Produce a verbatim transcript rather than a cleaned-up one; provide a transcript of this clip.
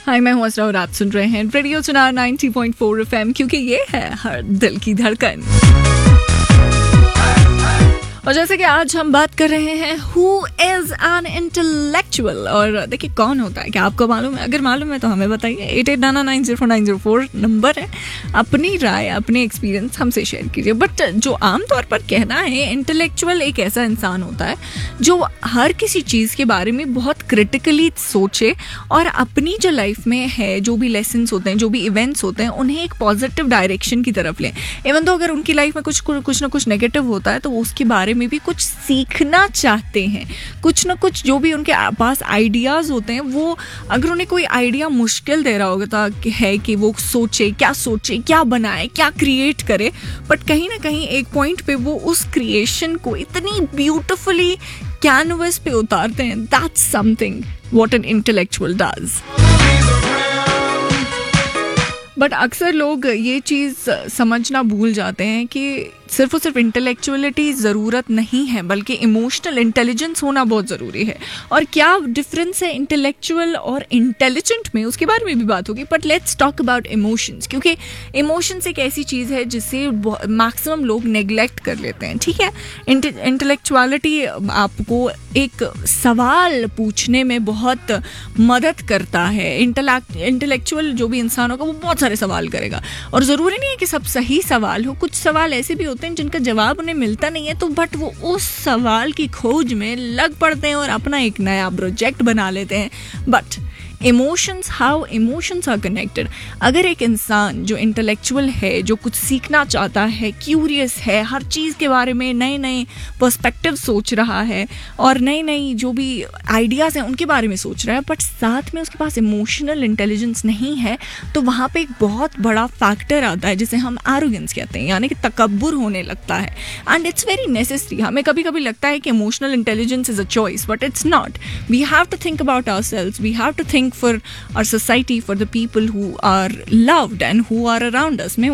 हाय, मैं हूँ असरा और आप सुन रहे हैं radio Chunar ninety point four FM, क्योंकि ये है हर दिल की धड़कन। और जैसे कि आज हम बात कर रहे हैं हु इज एन इंटेलेक्चुअल। और देखिए, कौन होता है, क्या आपको मालूम है? अगर मालूम है तो हमें बताइए। Eight eight nine nine zero four nine zero four number है। अपनी राय, अपने एक्सपीरियंस हमसे शेयर कीजिए। बट जो आमतौर पर कहना है, इंटेलेक्चुअल एक ऐसा इंसान होता है जो हर किसी चीज़ के बारे में बहुत क्रिटिकली सोचे और अपनी जो लाइफ में है, जो भी लेसन्स होते हैं, जो भी इवेंट्स होते हैं, उन्हें एक पॉजिटिव डायरेक्शन की तरफ लें। इवन तो अगर उनकी लाइफ में कुछ कुछ ना कुछ नेगेटिव होता है तो उसके बारे में भी कुछ सीखना चाहते हैं। कुछ ना कुछ जो भी उनके पास आइडियाज़ होते हैं, वो अगर उन्हें कोई आइडिया मुश्किल दे रहा होगा तो है कि वो सोचे, क्या सोचे, क्या बनाए, क्या क्रिएट करे, बट कहीं ना कहीं एक पॉइंट पे वो उस क्रिएशन को इतनी ब्यूटिफुली कैनवस पे उतारते हैं। That's something what an intellectual does. But अक्सर लोग ये चीज़ समझना भूल जाते हैं कि सिर्फ और सिर्फ इंटेलेक्चुअलिटी ज़रूरत नहीं है, बल्कि इमोशनल इंटेलिजेंस होना बहुत ज़रूरी है। और क्या डिफरेंस है इंटेलेक्चुअल और इंटेलिजेंट में, उसके बारे में भी बात होगी। But let's talk about emotions, क्योंकि इमोशंस एक ऐसी चीज़ है जिसे मैक्सिमम लोग नेग्लेक्ट कर लेते हैं। ठीक है, इंटेलेक्चुअलिटी आपको एक सवाल पूछने में बहुत मदद करता है। इंटेलेक्चुअल जो भी इंसान होगा वो बहुत सारे सवाल करेगा, और ज़रूरी नहीं है कि सब सही सवाल हो। कुछ सवाल ऐसे भी होते हैं जिनका जवाब उन्हें मिलता नहीं है, तो बट वो उस सवाल की खोज में लग पड़ते हैं और अपना एक नया प्रोजेक्ट बना लेते हैं। But emotions, how emotions are connected. अगर एक इंसान जो इंटेलेक्चुअल है, जो कुछ सीखना चाहता है, क्यूरियस है, हर चीज़ के बारे में नए नए पर्सपेक्टिव सोच रहा है और नई नई जो भी आइडियाज़ हैं उनके बारे में सोच रहा है, बट साथ में उसके पास इमोशनल इंटेलिजेंस नहीं है, तो वहाँ पे एक बहुत बड़ा फैक्टर आता है जिसे हम एरोगेंस कहते हैं, यानी कि तकब्बुर होने लगता है। And it's very necessary. हमें कभी कभी लगता है कि emotional intelligence is a choice, but it's not. We have to think about ourselves, we have to think for our society, for the people who are loved and who are around us.